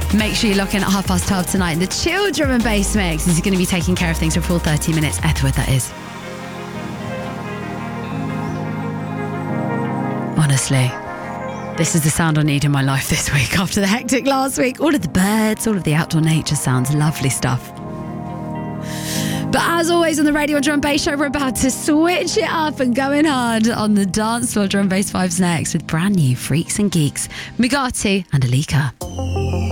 Make sure you lock in at 12:30 tonight. The Chill Drum and Bass Mix is going to be taking care of things for a full 30 minutes. Ethwood, that is. Honestly, this is the sound I need in my life this week after the hectic last week. All of the birds, all of the outdoor nature sounds, lovely stuff. But as always on the Radio Drum Bass Show, we're about to switch it up and going hard on the dance floor. Drum Bass Vibes next with brand new Freaks and Geeks, Mugatu and Alika.